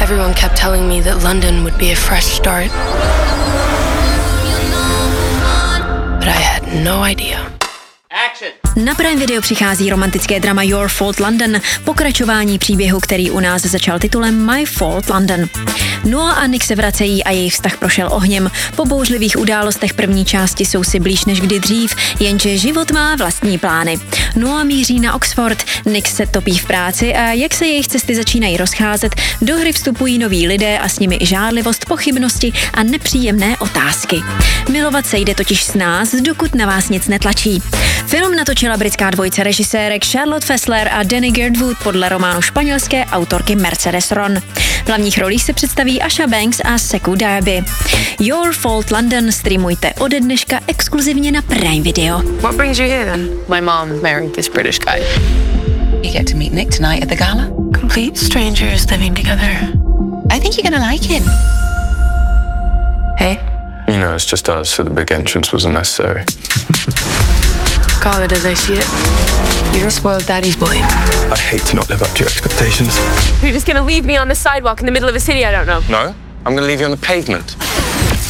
Everyone kept telling me that London would be a fresh start. But I had no idea. Na Prime Video přichází romantické drama Your Fault London, pokračování příběhu, který u nás začal titulem My Fault London. Noah a Nick se vracejí a jejich vztah prošel ohněm. Po bouřlivých událostech první části jsou si blíž než kdy dřív, jenže život má vlastní plány. Noah míří na Oxford, Nick se topí v práci a jak se jejich cesty začínají rozcházet, do hry vstupují noví lidé a s nimi i žádlivost, pochybnosti a nepříjemné otázky. Milovat se jde totiž s nás, dokud na vás nic netlačí. Film natočila britská dvojice režisérek Charlotte Fessler a Danny Girdwood podle románu španělské autorky Mercedes Ron. V hlavních rolích se představí Asha Banks a Sekou Darby. Your Fault London streamujte ode dneška exkluzivně na Prime Video. What brings you here then? My mom married this British guy. You get to meet Nick tonight at the gala. Complete strangers living together. I think you're gonna like him. Hey, You know, it's just us, so the big entrance wasn't necessary. call it as I see it. You're a spoiled daddy's boy. I hate to not live up to your expectations. You're just gonna leave me on the sidewalk in the middle of a city I don't know. No, I'm going to leave you on the pavement.